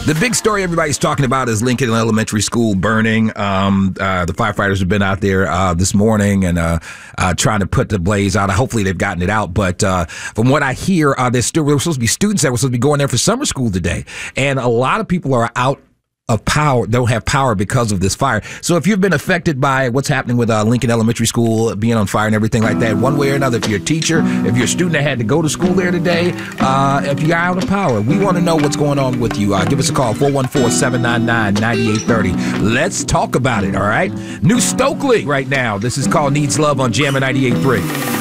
The big story everybody's talking about is Lincoln Elementary School burning. The firefighters have been out there this morning and trying to put the blaze out. Hopefully they've gotten it out. But from what I hear, there were supposed to be students that were supposed to be going there for summer school today. And a lot of people are out of power, don't have power because of this fire. So if you've been affected by what's happening with Lincoln Elementary School being on fire and everything like that, one way or another, if you're a teacher, if you're a student that had to go to school there today, if you're out of power, we want to know what's going on with you. Give us a call, 414-799-9830. Let's talk about it, all right? New Stokely right now. This is called Needs Love on Jammin' 98.3.